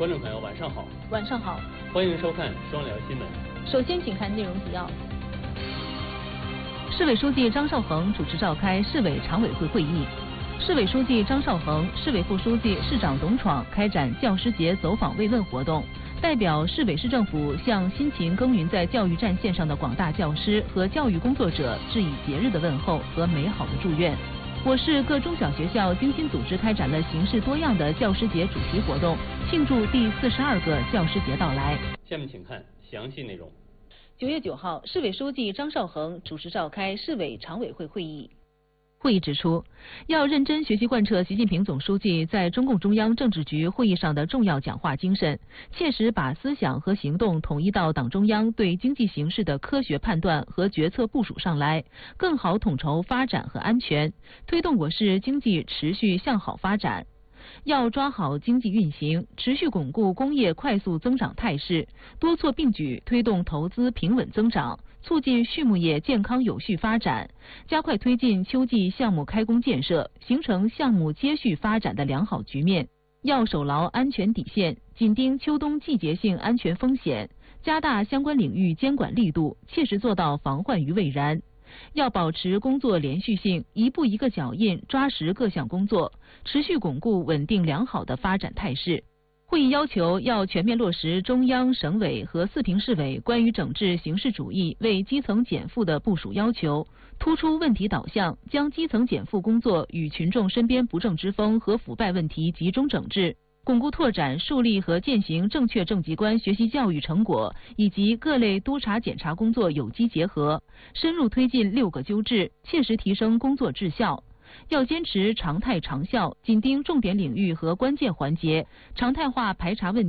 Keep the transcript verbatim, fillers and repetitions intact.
观众朋友，晚上好。 晚上好， 欢迎收看双聊新闻。 首先，请看内容提要。 市委书记张绍恒主持召开市委常委会会议。市委书记张绍恒、市委副书记、市长董闯开展教师节走访慰问活动，代表市委市政府向辛勤耕耘在教育战线上的广大教师和教育工作者致以节日的问候和美好的祝愿。我市各中小学校精心组织开展了形式多样的教师节主题活动，庆祝第四十二个教师节到来。 下面请看详细内容。 九月九号，市委书记张绍恒主持召开市委常委会会议。 会议指出，要认真学习贯彻习近平总书记在中共中央政治局会议上的重要讲话精神，切实把思想和行动统一到党中央对经济形势的科学判断和决策部署上来，更好统筹发展和安全，推动我市经济持续向好发展。要抓好经济运行，持续巩固工业快速增长态势，多措并举推动投资平稳增长，促进畜牧业健康有序发展，加快推进秋季项目开工建设，形成项目接续发展的良好局面。要守牢安全底线，紧盯秋冬季节性安全风险，加大相关领域监管力度，切实做到防患于未然。要保持工作连续性，一步一个脚印，抓实各项工作，持续巩固稳定良好的发展态势。会议要求要全面落实中央、省委和四平市委关于整治形式主义为基层减负的部署要求，突出问题导向，将基层减负工作与群众身边不正之风和腐败问题集中整治，巩固拓展树立和践行正确正极观学习教育成果以及各类督查检查工作有机结合，深入推进六个纠治，切实提升工作质效。要坚持常态长效，紧盯重点领域和关键环节，常态化排查问题。